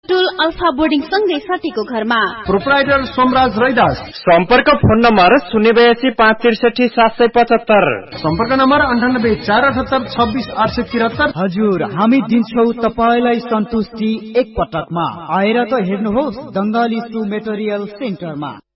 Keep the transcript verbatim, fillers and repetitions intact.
Tool alpha boarding सँगै साथीको घरमा। प्रोप्राइटर सोमराज रैदास। सम्पर्क फोन नम्बर शून्य बयासी पाँच त्रिसठी सात सय पचहत्तर। सम्पर्क नम्बर अन्ठानब्बे चार अठहत्तर छब्बिस आठ सय त्रिहत्तर। हजुर, हामी दिन्छौ तपाईलाई सन्तुष्टि एक पटकमा। आएर त हेर्नुहोस् दङ्गाली सु मेटेरियल सेन्टरमा।